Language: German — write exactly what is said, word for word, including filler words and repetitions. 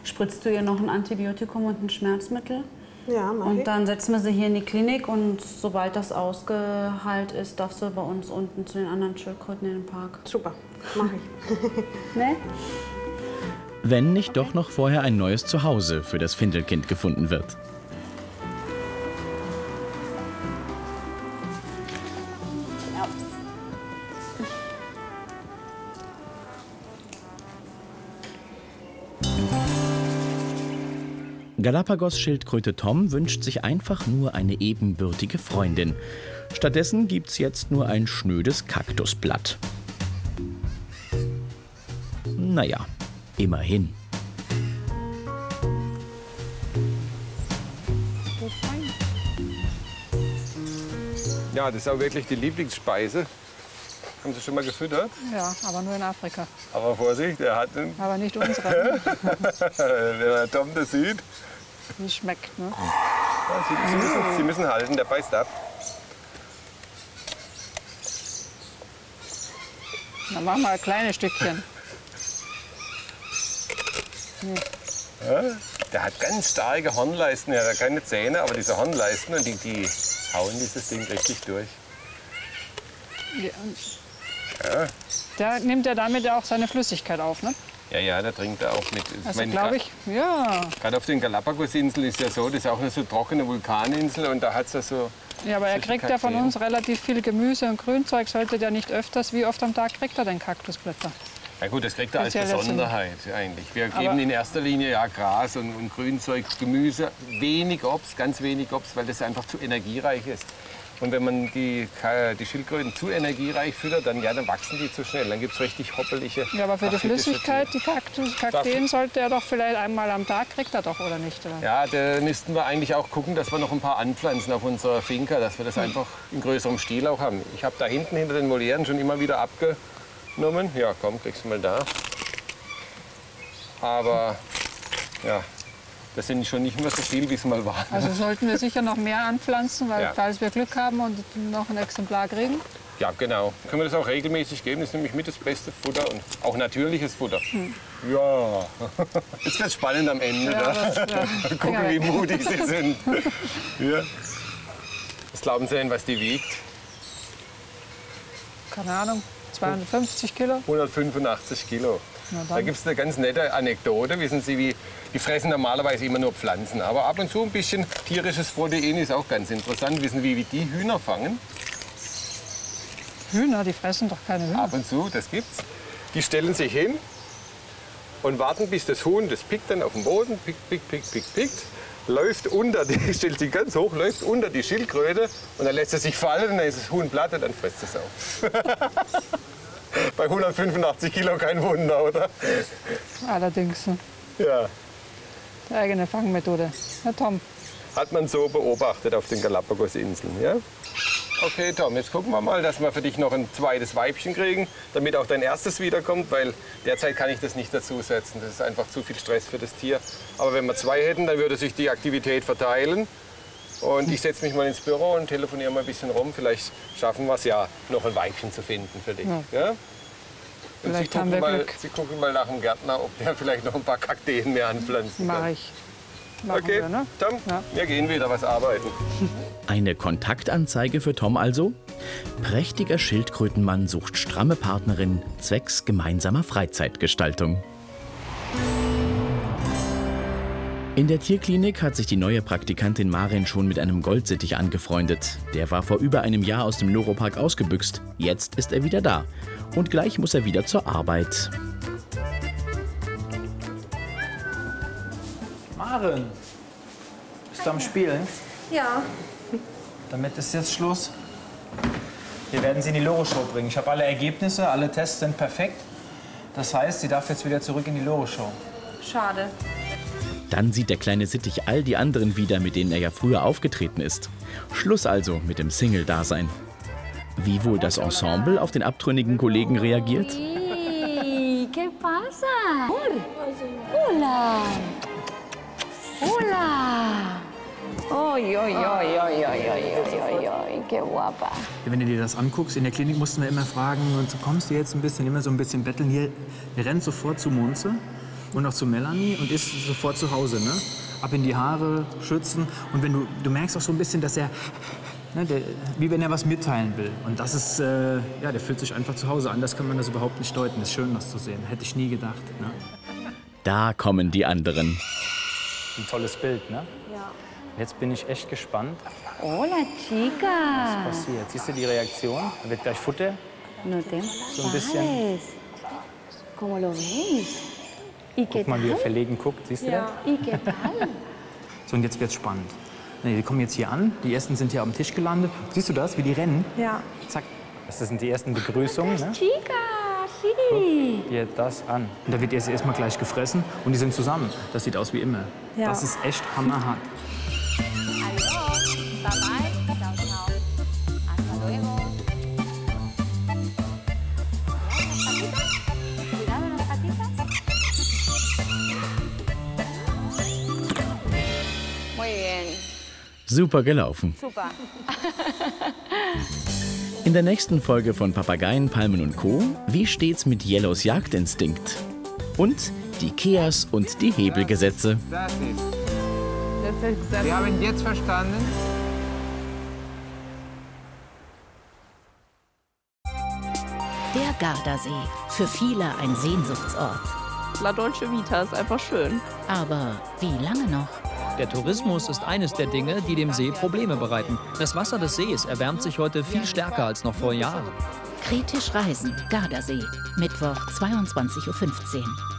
spritzt du ihr noch ein Antibiotikum und ein Schmerzmittel. Ja, mach Und ich. dann setzen wir sie hier in die Klinik und sobald das ausgeheilt ist, darf sie bei uns unten zu den anderen Schildkröten in den Park. Super, mach ich. Ne? Wenn nicht doch noch vorher ein neues Zuhause für das Findelkind gefunden wird. Galapagos-Schildkröte Tom wünscht sich einfach nur eine ebenbürtige Freundin. Stattdessen gibt's jetzt nur ein schnödes Kaktusblatt. Naja, immerhin. Ja, das ist auch wirklich die Lieblingsspeise. Haben Sie schon mal gefüttert? Ja, aber nur in Afrika. Aber Vorsicht, er hat einen. Aber nicht unsere. Wenn der Tom das sieht. Wie schmeckt, ne? Ja, Sie, Sie, müssen, Sie müssen halten, der beißt ab. Dann machen wir ein kleines Stückchen. Nee. Ja, der hat ganz starke Hornleisten. Er hat keine Zähne, aber diese Hornleisten, und die, die hauen dieses Ding richtig durch. Ja. Ja. Da nimmt er damit auch seine Flüssigkeit auf, ne? Ja, ja, da trinkt er auch mit. Also glaube ich, ja. Gerade auf den Galapagos-Inseln ist ja so, das ist auch eine so trockene Vulkaninsel und da hat es ja so. Ja, aber er kriegt ja von uns relativ viel Gemüse und Grünzeug. Sollte der nicht öfters, wie oft am Tag kriegt er denn Kaktusblätter? Ja gut, das kriegt er als Das ist ja Besonderheit eigentlich. Wir Aber- geben in erster Linie ja Gras und, und Grünzeug, Gemüse, wenig Obst, ganz wenig Obst, weil das einfach zu energiereich ist. Und wenn man die, die Schildkröten zu energiereich füttert, dann, ja, dann wachsen die zu schnell. Dann gibt es richtig hoppelige. Ja, aber für die rachitische Flüssigkeit, die Kaktus, Kakteen sollte er doch vielleicht einmal am Tag, kriegt er doch, oder nicht? Oder? Ja, da müssten wir eigentlich auch gucken, dass wir noch ein paar anpflanzen auf unserer Finca, dass wir das einfach in größerem Stil auch haben. Ich habe da hinten hinter den Molieren schon immer wieder abgenommen. Ja, komm, kriegst du mal da. Aber ja, das sind schon nicht mehr so viel, wie es mal war. Also sollten wir sicher noch mehr anpflanzen, weil Ja. falls wir Glück haben und noch ein Exemplar kriegen. Ja, genau. Können wir das auch regelmäßig geben? Das ist nämlich mit das beste Futter und auch natürliches Futter. Hm. Ja, jetzt wird spannend am Ende. Ja, da. das, ja. Gucken, wie mutig sie sind. Ja. Was glauben Sie denn, was die wiegt? Keine Ahnung, zweihundertfünfzig Kilo. hundertfünfundachtzig Kilo. Na Da dann. gibt es eine ganz nette Anekdote. Wissen Sie, wie, die fressen normalerweise immer nur Pflanzen. Aber ab und zu ein bisschen tierisches Protein ist auch ganz interessant. Wissen Sie, wie die Hühner fangen? Hühner, die fressen doch keine Hühner. Ab und zu, das gibt's. Die stellen sich hin und warten, bis das Huhn, das pickt dann auf den Boden, pickt, pickt, pickt, pickt, pickt, läuft unter, die stellt sich ganz hoch, läuft unter die Schildkröte und dann lässt es sich fallen und dann ist das Huhn platt und dann frisst es auf. Bei hundertfünfundachtzig Kilo kein Wunder, oder? Allerdings, ne? Ja, Die eigene Fangmethode. Herr Tom, hat man so beobachtet auf den Galapagos-Inseln, ja? Okay, Tom, jetzt gucken wir mal, dass wir für dich noch ein zweites Weibchen kriegen, damit auch dein erstes wiederkommt, weil derzeit kann ich das nicht dazusetzen. Das ist einfach zu viel Stress für das Tier. Aber wenn wir zwei hätten, dann würde sich die Aktivität verteilen. Und ich setze mich mal ins Büro und telefoniere mal ein bisschen rum. Vielleicht schaffen wir es ja, noch ein Weibchen zu finden für dich. Ja. Ja? Und Vielleicht Sie haben gucken, wir mal, Glück. Sie gucken mal nach dem Gärtner, ob der vielleicht noch ein paar Kakteen mehr anpflanzen kann. mache ich. Machen Okay, wir, ne? Tom, Ja. wir gehen wieder was arbeiten. Eine Kontaktanzeige für Tom also? Prächtiger Schildkrötenmann sucht stramme Partnerin zwecks gemeinsamer Freizeitgestaltung. In der Tierklinik hat sich die neue Praktikantin Marin schon mit einem Goldsittich angefreundet. Der war vor über einem Jahr aus dem Loro-Park ausgebüxt. Jetzt ist er wieder da. Und gleich muss er wieder zur Arbeit. Maren, bist du am Spielen? Ja. Damit ist jetzt Schluss. Wir werden sie in die Loro-Show bringen. Ich habe alle Ergebnisse, alle Tests sind perfekt. Das heißt, sie darf jetzt wieder zurück in die Loro-Show. Schade. Dann sieht der kleine Sittich all die anderen wieder, mit denen er ja früher aufgetreten ist. Schluss also mit dem Single-Dasein. Wie wohl das Ensemble auf den abtrünnigen Kollegen reagiert? Hey, ¿qué pasa? Hola. Hola. Oi, oi, oi, oi, oi, oi, oi, oi, qué guapa. Wenn du dir das anguckst, in der Klinik mussten wir immer fragen, und so kommst du jetzt ein bisschen, immer so ein bisschen betteln. Hier, der rennt sofort zu Munze und auch zu Melanie und ist sofort zu Hause. Ne? Ab in die Haare, schützen. Und wenn du, du merkst auch so ein bisschen, dass er, ne, der, wie wenn er was mitteilen will. Und das ist, äh, ja, der fühlt sich einfach zu Hause. Anders kann man das überhaupt nicht deuten. Ist schön, das zu sehen. Hätte ich nie gedacht. Ne? Da kommen die anderen. Ein tolles Bild, ne? Ja. Jetzt bin ich echt gespannt, Hola, chica. was passiert. Siehst du die Reaktion? Da wird gleich Futter. No te So ein bisschen. enfades. ¿Cómo lo ves? ¿Y qué Guck mal, wie er tal? verlegen guckt. Siehst du Ja. ¿Y qué tal? So, und jetzt wird's spannend. Nee, die kommen jetzt hier an. Die ersten sind hier am Tisch gelandet. Siehst du das, wie die rennen? Ja. Zack. Das sind die ersten Begrüßungen. Ne? Chica, sí. Dir das an. Und da wird erst erstmal gleich gefressen und die sind zusammen. Das sieht aus wie immer. Ja. Das ist echt hammerhart. Adiós. Bye bye. Chao, chao. Hasta luego. Cuidado las patitas. Muy bien. Super gelaufen. Super. In der nächsten Folge von Papageien, Palmen und Co. Wie steht's mit Yellows Jagdinstinkt? Und die Keas und die Hebelgesetze. Das ist. Wir haben jetzt verstanden. Der Gardasee. Für viele ein Sehnsuchtsort. La Dolce Vita ist einfach schön. Aber wie lange noch? Der Tourismus ist eines der Dinge, die dem See Probleme bereiten. Das Wasser des Sees erwärmt sich heute viel stärker als noch vor Jahren. Kritisch reisen. Gardasee. Mittwoch zweiundzwanzig Uhr fünfzehn.